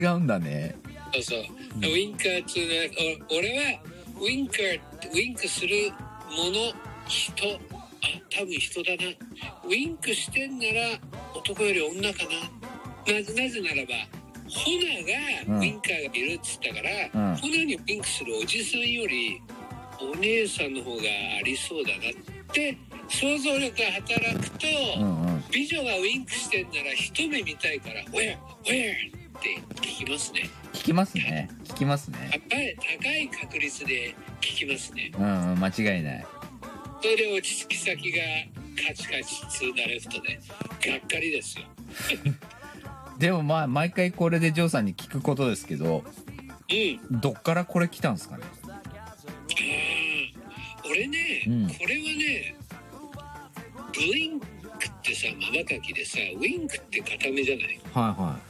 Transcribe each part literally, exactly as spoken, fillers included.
違うんだね。 そうそう、うん、ウインカーっていうのは、俺はウインカーウインクするもの人、あ多分人だな、ウインクしてんなら男より女かな、な, なぜならばホナがウインカーがいるっつったから、うん、ホナにウインクするおじさんよりお姉さんの方がありそうだなって想像力が働くと、うんうん、美女がウインクしてんなら一目見たいから「ウェアウェア!」って聞きますね。 聞きますね。聞きますね。 高い高い確率で聞きますね。 うん、うん、間違いない。 それで落ち着き先がカチカチツーダレフトでがっかりですよ。 でもまあ毎回これでジョーさんに聞くことですけど、うん、どっからこれ来たんですかね。 あ俺ね、うん、これはねブインクってさまばたきでさウインクって固めじゃない。 はいはい。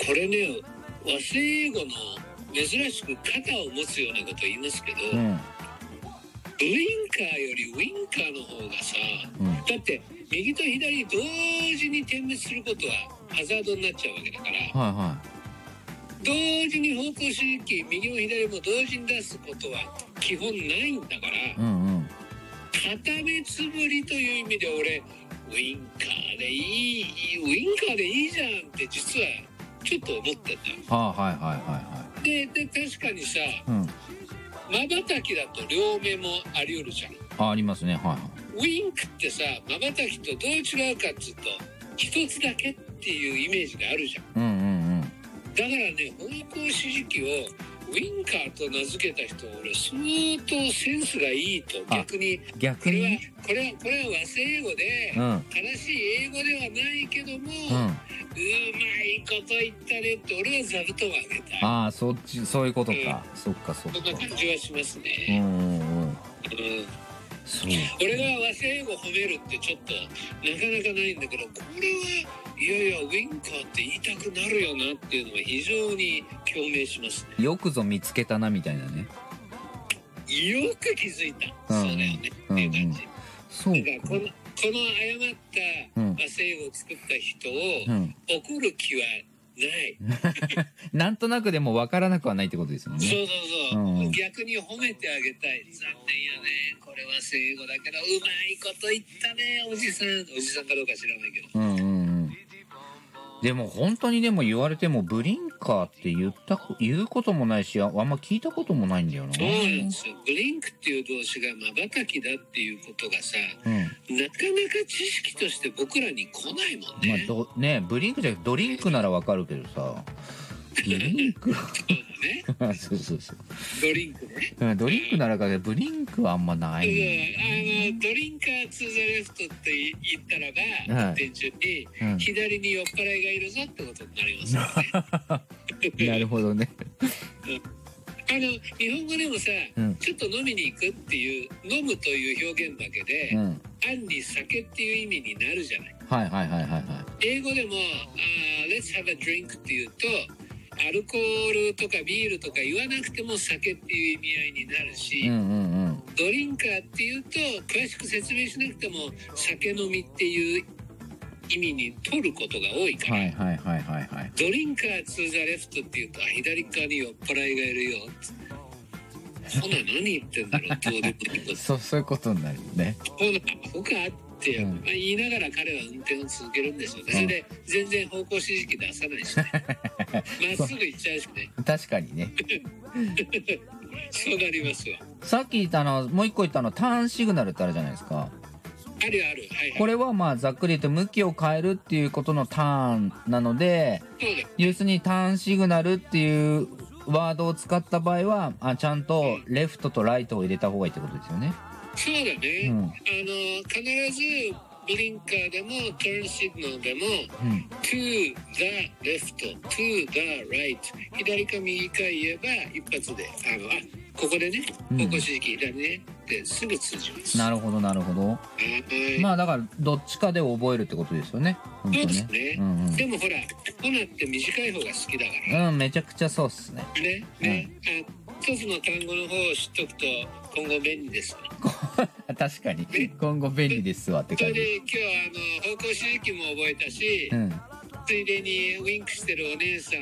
これね和製英語の珍しく肩を持つようなこと言いますけど、うん、ブインカーよりウインカーの方がさ、うん、だって右と左同時に点滅することはハザードになっちゃうわけだから、はいはい、同時に方向指示器右も左も同時に出すことは基本ないんだから、うんうん、片目つぶりという意味で俺ウインカーでいいウインカーでいいじゃんって実はちょっと思ってんだよ。 はあ、はいはいはいはい。 で、で確かにさ、まばたきだと両目もあり得るじゃん。 あ、ありますね。はい。 ウインクってさまばたきとどう違うかっつうと一つだけっていうイメージがあるじゃん。うんうんうん。だからね方向指示器をウインカーと名付けた人は俺相当センスがいいと逆に逆にこれはこれはこれは和製英語で、うん、正しい英語ではないけども、うん、うまいこと言ったねって俺は座布団をあげたい。 ああそっちそういうことか、うん、そっかそっかそんな感じはしますね。 うんうんうん、うんそう俺が和製英語褒めるってちょっとなかなかないんだけどこれはいやいやウィンカーって言いたくなるよなっていうのは非常に共鳴しますね。 よくぞ見つけたなみたいなね。 よく気づいた、うん、そうだよね、うん、っていう感じ、うん、そうだからこのこの誤った和製英語を作った人を、うん、怒る気はないなんとなくでも分からなくはないってことですよね。 そうそうそう、うん、逆に褒めてあげたい。残念やねこれは英語だけどうまいこと言ったねおじさんおじさんかどうか知らないけど、うんうんうん、 でも本当にでも言われてもブリンカーって言った言うこともないしあんま聞いたこともないんだよな。 そうなんですよ。ブリンクっていう動詞がまばたきだっていうことがさ、うん、なかなか知識として僕らに来ないもんね。 まあどねブリンクじゃなくてドリンクならわかるけどさブリンクそうだねそうそうそうドリンクねドリンクならかけどブリンクはあんまない、 ね、あのドリンカーツーザレフトって言ったらば運転中に、うん、左に酔っ払いがいるぞってことになりますよねなるほどねあの日本語でもさ、うん、ちょっと飲みに行くっていう飲むという表現だけで、うん、暗に酒っていう意味になるじゃない。 はいはいはいはいはい。 英語でも、uh, Let's have a drink っていうとアルコールとかビールとか言わなくても酒っていう意味合いになるし、うんうんうん、ドリンカーっていうと詳しく説明しなくても酒飲みっていう意味に取ることが多いから、はいはいはいはいはい、ドリンカーツーザレフトっていうと左側に酔っ払いがいるよってほな何言ってんだろうどうでもいいことそうそういうことになるね。 ほなアホかって、うんまあ、言いながら彼は運転を続けるんですよね、うん、それで全然方向指示器出さないしねまっすぐ行っちゃうしね確かにねそうなりますわ。 さっき言ったのもう一個言ったのターンシグナルってあるじゃないですか。 あるある、はいはい、 これはまあざっくり言うと向きを変えるっていうことのターンなので、要するにターンシグナルっていうワードを使った場合はあちゃんとレフトとライトを入れた方がいいってことですよね。 そうだね、うん、あの必ずブリンカーでもターンシグナルでも、うん、to the left to the right 左か右か言えば一発であのあここでね方向指示器左ねってすぐ通じます。 なるほどなるほど。まあだからどっちかで覚えるってことですよね。 本当ね。そうですね、うんうん、でもほらホナって短い方が好きだからうんめちゃくちゃそうっすね。 ねね、うん、あ一つの単語の方を知っとくと今後便利です確かに、ね、今後便利ですわって感じ。 それで今日はあの方向指示器も覚えたし、うん、 ついでにウインクしてるお姉さん